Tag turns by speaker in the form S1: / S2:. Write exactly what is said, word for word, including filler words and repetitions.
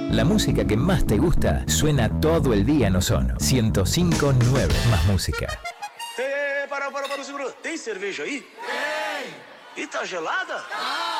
S1: La música que más te gusta suena todo el día en Ozono. ciento cinco punto nueve Más música.
S2: Ei, para, para, para, segura. Tem cerveja aí? Tem. E tá gelada? Ah.